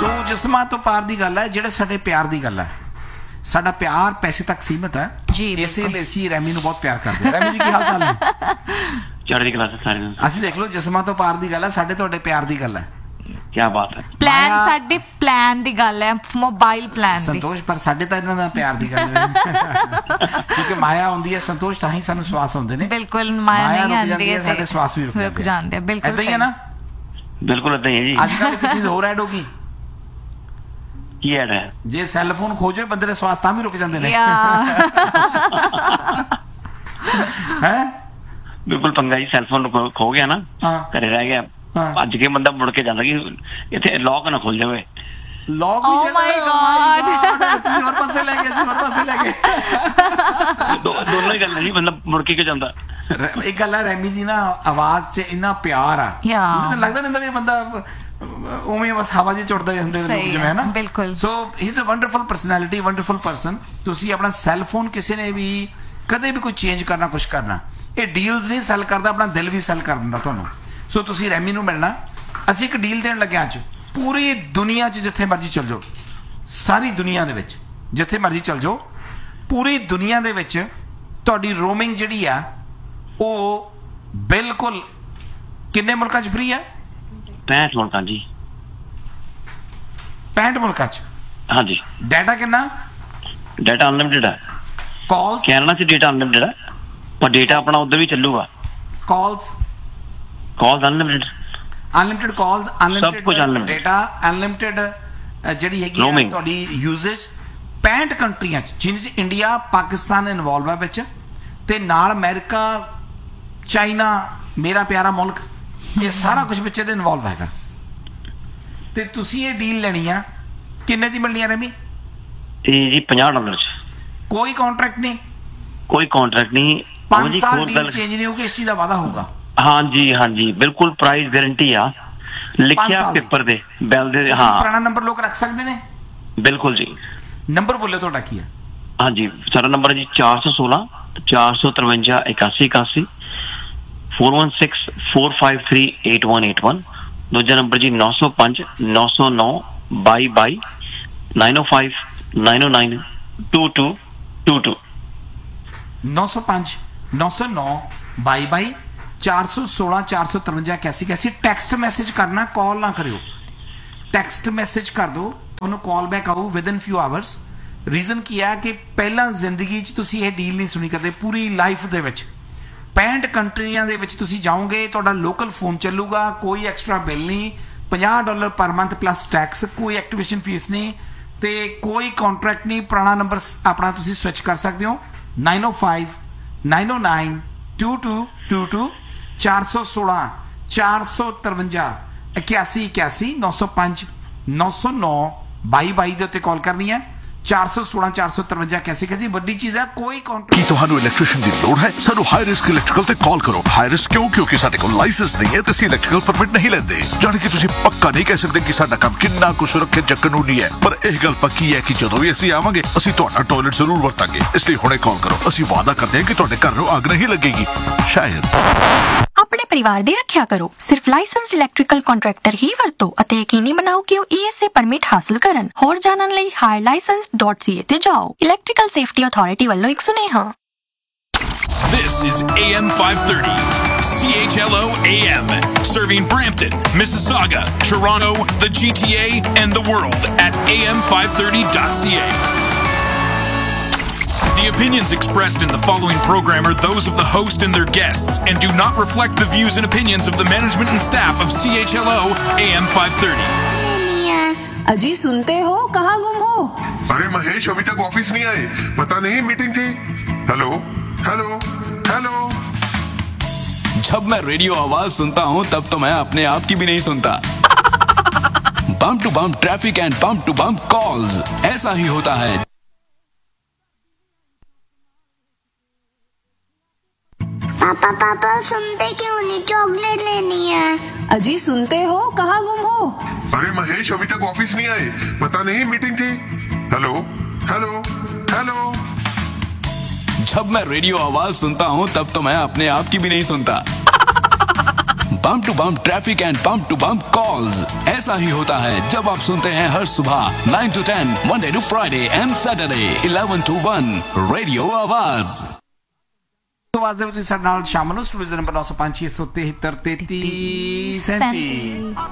ਸੋ ਜਿਸਮਾਂ ਤੋਂ ਪਾਰ ਦੀ ਗੱਲ ਹੈ, ਜਿਹੜੇ ਸਾਡੇ ਪਿਆਰ ਦੀ ਗੱਲ ਹੈ। ਸਾਡਾ ਪਿਆਰ ਪੈਸੇ ਤੱਕ ਸੀਮਤ ਹੈ ਜੀ, ਇਸੇ ਲਈ ਅਸੀਂ ਰੈਮੀ ਨੂੰ ਬਹੁਤ ਪਿਆਰ ਕਰਦੇ ਹਾਂ। ਰੈਮੀ ਜੀ ਕੀ ਹਾਲ ਚਾਲ ਹੈ? ਚੜ੍ਹਦੀ ਕਲਾ ਸਾਰੇ। ਅਸੀਂ ਦੇਖ ਲਓ ਜਿਸਮਾਂ ਤੋਂ ਪਾਰ ਦੀ ਗੱਲ ਹੈ, ਸਾਡੇ ਤੁਹਾਡੇ ਪਿਆਰ ਦੀ ਗੱਲ ਹੈ। ਕੀ ਬਾਤ ਹੈ। ਪਲਾਨ ਸਾਡੇ ਪਲਾਨ ਦੀ ਗੱਲ ਹੈ, ਮੋਬਾਈਲ ਪਲਾਨ ਦੀ। ਸੰਤੋਸ਼ ਪਰ ਸਾਡੇ ਤਾਂ ਇਹਨਾਂ ਦਾ ਪਿਆਰ ਦੀ ਗੱਲ ਹੈ ਕਿਉਂਕਿ ਮਾਇਆ ਆਉਂਦੀ ਹੈ ਸੰਤੋਸ਼, ਤਾਂ ਹੀ ਸਾਨੂੰ ਸਵਾਸ ਆਉਂਦੇ ਨੇ। ਬਿਲਕੁਲ ਮਾਇਆ ਨਹੀਂ ਆਉਂਦੀ ਹੈ ਸਾਡੇ ਸਵਾਸ ਵੀ ਰੁਕ ਜਾਂਦੇ ਆ। ਬਿਲਕੁਲ ਏਦਾਂ ਹੀ ਹੈ ਨਾ? ਬਿਲਕੁਲ ਏਦਾਂ ਹੀ ਹੈ ਜੀ। ਅੱਜ ਕੱਲ੍ਹ ਇੱਕ ਚੀਜ਼ ਹੋਰ ਐਡ ਹੋ ਗਈ। ਕੀ ਐਡ ਹੈ? ਜੇ ਸੈੱਲ ਫੋਨ ਖੋਜੇ ਬੰਦੇ ਦੇ ਸਵਾਸ ਤਾਂ ਵੀ ਰੁਕ ਜਾਂਦੇ ਨੇ। ਹੈ ਬਿਲਕੁਲ ਪੰਗਾ ਜੀ, ਸੈੱਲ ਫੋਨ ਖੋ ਗਿਆ ਨਾ, ਘਰੇ ਰਹਿ ਗਿਆ, ਭੱਜ ਕੇ ਬੰਦਾ ਮੁੜ ਕੇ ਜਾਂਦਾ ਕਿ ਇੱਥੇ ਲੌਕ ਨਾ ਖੁੱਲ ਜਾਵੇ। ਲੌਕ ਵੀ ਹੋਰ ਪਾਸੇ ਲੈ ਗਏ ਸੀ, ਹੋਰ ਪਾਸੇ ਲੈ ਗਏ। ਦੋਨੋਂ ਹੀ ਗੱਲ ਹੈ ਜੀ, ਬੰਦਾ ਮੁੜ ਕੇ ਜਾਂਦਾ। ਇੱਕ ਗੱਲ ਹੈ, ਰੈਮੀ ਦੀ ਨਾ ਆਵਾਜ਼ 'ਚ ਇੰਨਾ ਪਿਆਰ ਆ, ਲੱਗਦਾ ਨਹੀਂ ਵੀ ਬੰਦਾ ਉਵੇਂ ਬਸ ਹਵਾ 'ਚ ਚੁੜਦਾ ਹੁੰਦੇ ਲੋਕ ਜਿਵੇਂ, ਹੈ ਨਾ? ਬਿਲਕੁਲ। ਸੋ ਹੀ is a wonderful personality, wonderful person. ਤੁਸੀਂ ਆਪਣਾ ਸੈੱਲ ਫੋਨ ਕਿਸੇ ਨੇ ਵੀ ਕਦੇ ਵੀ ਕੋਈ ਚੇਂਜ ਕਰਨਾ, ਕੁਛ ਕਰਨਾ, ਇਹ ਡੀਲਸ ਨਹੀਂ ਸੈੱਲ ਕਰਦਾ, ਆਪਣਾ ਦਿਲ ਵੀ ਸੈੱਲ ਕਰ ਦਿੰਦਾ ਤੁਹਾਨੂੰ। ਸੋ ਤੁਸੀਂ ਰੈਮੀ ਨੂੰ ਮਿਲਣਾ। ਅਸੀਂ ਇੱਕ ਡੀਲ ਦੇਣ ਲੱਗੇ ਅੱਜ, ਪੂਰੀ ਦੁਨੀਆ 'ਚ ਜਿੱਥੇ ਮਰਜ਼ੀ ਚਲ ਜਾਓ, ਸਾਰੀ ਦੁਨੀਆ ਦੇ ਵਿੱਚ ਜਿੱਥੇ ਮਰਜ਼ੀ ਚਲ ਜਾਓ, ਪੂਰੀ ਦੁਨੀਆ ਦੇ ਵਿੱਚ ਤੁਹਾਡੀ ਰੋਮਿੰਗ ਜਿਹੜੀ ਆ ਉਹ ਬਿਲਕੁਲ ਕਿੰਨੇ ਮੁਲਕਾਂ 'ਚ ਫ੍ਰੀ ਆ? 65 ਮੁਲਕਾਂ ਜੀ। 65 ਮੁਲਕਾਂ 'ਚ? ਹਾਂਜੀ। ਡਾਟਾ ਕਿੰਨਾ? ਡਾਟਾ ਅਨਲਿਮਿਟਿਡ ਹੈ। ਕਾਲਸ? ਕੈਨੇਡਾ 'ਚ ਡਾਟਾ ਅਨਲਿਮਿਟਿਡ ਹੈ, ਪਰ ਡਾਟਾ ਆਪਣਾ ਉੱਧਰ ਵੀ ਚੱਲੂਗਾ। ਕਾਲਸ? ਕਾਲਸ ਅਨਲਿਮਿਟਿਡ। ਅਨਲਿਮਿਟਿਡ ਕਾਲਸ, ਅਨਲਿਮਿਟਿਡ ਡਾਟਾ, ਅਨਲਿਮਿਟਿਡ ਜਿਹੜੀ ਹੈਗੀ ਤੁਹਾਡੀ ਯੂਜ਼ੇਜ 65 ਕੰਟਰੀਆਂ 'ਚ, ਜਿਨ੍ਹਾਂ 'ਚ ਇੰਡੀਆ, ਪਾਕਿਸਤਾਨ ਇਨਵੋਲਵ ਹੈ ਵਿੱਚ, ਤੇ ਨਾਲ ਅਮਰੀਕਾ, ਚਾਈਨਾ, ਮੇਰਾ ਪਿਆਰਾ ਮੁਲਕ, ਇਹ ਸਾਰਾ ਕੁਝ ਵਿੱਚ ਇਹਦੇ ਇਨਵੋਲਵ ਹੈਗਾ। ਤੇ ਤੁਸੀਂ ਇਹ ਡੀਲ ਲੈਣੀ ਆ, ਕਿੰਨੇ ਦੀ ਮਿਲਣੀ ਆ ਰੈਮੀ? ਇਹ ਜੀ $50 'ਚ। ਕੋਈ ਕੰਟਰੈਕਟ ਨਹੀਂ? ਕੋਈ ਕੰਟਰੈਕਟ ਨਹੀਂ। 5 ਸਾਲ ਡੀਲ ਚੇਂਜ ਨਹੀਂ ਹੋਊਗੀ, ਇਸ ਚੀਜ਼ ਦਾ ਵਾਅਦਾ ਹੋਊਗਾ। ਹਾਂਜੀ ਹਾਂਜੀ, ਬਿਲਕੁਲ ਪ੍ਰਾਈਸ ਗਾਰੰਟੀ ਆ, ਲਿਖਿਆ ਪੇਪਰ ਦੇ, ਬਿੱਲ ਦੇ। ਹਾਂ, ਪੁਰਾਣਾ ਨੰਬਰ ਲੋਕ ਰੱਖ ਸਕਦੇ ਨੇ? ਬਿਲਕੁਲ ਜੀ। ਨੰਬਰ ਬੋਲੇ ਤੁਹਾਡਾ ਕੀ ਹੈ? ਹਾਂਜੀ, ਸਾਡਾ ਨੰਬਰ ਹੈ ਜੀ 416 453 8181, 4164538181। ਦੂਜਾ ਨੰਬਰ ਜੀ 905 909 22 905 909 2222। 905 909 22 416 453 8181। ਟੈਕਸਟ ਮੈਸੇਜ ਕਰਨਾ, ਕਾਲ ਨਾ ਕਰਿਓ। ਟੈਕਸਟ ਮੈਸੇਜ ਕਰ ਦਿਓ, ਤੁਹਾਨੂੰ ਕਾਲ ਬੈਕ ਆਊ ਵਿਦਨ ਫਿਊ ਆਵਰਸ। ਰੀਜ਼ਨ ਕੀ ਹੈ ਕਿ ਪਹਿਲਾਂ ਜ਼ਿੰਦਗੀ 'ਚ ਤੁਸੀਂ ਇਹ ਡੀਲ ਨਹੀਂ ਸੁਣੀ ਕਦੇ, ਪੂਰੀ ਲਾਈਫ ਦੇ ਵਿੱਚ 65 ਕੰਟਰੀਆਂ ਦੇ ਵਿੱਚ ਤੁਸੀਂ ਜਾਓਗੇ, ਤੁਹਾਡਾ ਲੋਕਲ ਫੋਨ ਚੱਲੂਗਾ, ਕੋਈ ਐਕਸਟਰਾ ਬਿੱਲ ਨਹੀਂ, $50 ਪਰ ਮੰਥ ਪਲੱਸ ਟੈਕਸ, ਕੋਈ ਐਕਟੀਵੇਸ਼ਨ ਫੀਸ ਨਹੀਂ, ਤੇ ਕੋਈ ਕੰਟਰੈਕਟ ਨਹੀਂ। ਪੁਰਾਣਾ ਨੰਬਰ ਆਪਣਾ ਤੁਸੀਂ ਸਵਿਚ ਕਰ ਸਕਦੇ ਹੋ, 905 909 2222, 416 453 8181, 905 909 22 ਦੇ ਉੱਤੇ ਕਾਲ ਕਰਨੀ ਹੈ। 416 453 8181। ਵੱਡੀ ਚੀਜ਼ ਹੈ, ਕੋਈ ਕੀ ਤੁਹਾਨੂੰ ਇਲੈਕਟ੍ਰੀਸ਼ੀਅਨ ਦੀ ਲੋੜ ਹੈ? ਸਾਨੂੰ ਹਾਈ ਰਿਸਕ ਇਲੈਕਟ੍ਰੀਕਲ ਤੇ ਕਾਲ ਕਰੋ। ਹਾਈ ਰਿਸਕ ਕਿਉਂ? ਕਿਉਂਕਿ ਸਾਡੇ ਕੋਲ ਲਾਇਸੈਂਸ ਨਹੀਂ ਹੈ ਤੇ ਅਸੀਂ ਇਲੈਕਟ੍ਰੀਕਲ ਪਰਮਿਟ ਨਹੀਂ ਲੈਂਦੇ। ਜਾਣੀ ਕਿ ਤੁਸੀਂ ਪੱਕਾ ਨਹੀਂ ਕਹਿ ਸਕਦੇ ਕਿ ਸਾਡਾ ਕੰਮ ਕਿੰਨਾ ਕੁ ਸੁਰੱਖਿਅਤ ਜਾਂ ਕਾਨੂੰਨੀ ਹੈ, ਪਰ ਇਹ ਗੱਲ ਪੱਕੀ ਹੈ ਕਿ ਜਦੋਂ ਵੀ ਅਸੀਂ ਆਵਾਂਗੇ, ਅਸੀਂ ਤੁਹਾਡਾ ਟਾਇਲਟ ਜ਼ਰੂਰ ਵਰਤਾਂਗੇ। ਇਸ ਲਈ ਹੁਣੇ ਕਾਲ ਕਰੋ। ਅਸੀਂ ਵਾਅਦਾ ਕਰਦੇ ਹਾਂ ਕਿ ਤੁਹਾਡੇ ਘਰ ਨੂੰ ਅੱਗ ਨਹੀਂ ਲੱਗੇਗੀ। ਸ਼ਾਇਦ। ਆਪਣੇ ਪਰਿਵਾਰ ਦੀ ਰੱਖਿਆ ਕਰੋ। ਸਿਰਫ ਲਾਇਸੈਂਸਡ ਇਲੈਕਟ੍ਰੀਕਲ ਕੰਟਰੈਕਟਰ ਹੀ ਵਰਤੋ ਅਤੇ ਯਕੀਨੀ ਬਣਾਓ ਕਿ ਉਹ ESA ਪਰਮਿਟ ਹਾਸਲ ਕਰਨ। ਹੋਰ ਜਾਣਨ ਲਈ higherlicense.ca ਤੇ ਜਾਓ। ਇਲੈਕਟ੍ਰੀਕਲ ਸੇਫਟੀ ਅਥਾਰਟੀ ਵੱਲੋਂ ਇੱਕ ਸੁਨੇਹਾ। This is AM 530, CHLO AM, serving Brampton, Mississauga, Toronto, the GTA, and the world at am530.ca. The opinions expressed in the following program are those of the host and their guests and do not reflect the views and opinions of the management and staff of CHLO AM 530. अजी सुनते हो, कहाँ गुम हो? अरे महेश अभी तक office नहीं आए, पता नहीं मीटिंग थी। Hello hello hello. जब मैं रेडियो आवाज सुनता हूँ तब तो मैं अपने आप की भी नहीं सुनता। Bump to bump traffic and bump to bump calls, ऐसा ही होता है। पापा पापा सुनते क्यों नहीं? चॉकलेट लेनी है। अजी सुनते हो, कहाँ गुम हो? अरे महेश अभी तक ऑफिस नहीं आए, पता नहीं मीटिंग थी। Hello hello hello. जब मैं रेडियो आवाज सुनता हूँ तब तो मैं अपने आप की भी नहीं सुनता। Bump to bump traffic and bump to bump calls. ऐसा ही होता है जब आप सुनते हैं हर सुबह 9 to 10 Monday to Friday and Saturday 11 to 1 radio आवाज। आवाज ਸਾਡੇ ਨਾਲ ਸ਼ਾਮ ਨੂੰ ਸਟੂਡੀਓ ਨੰਬਰ 905 673 33 37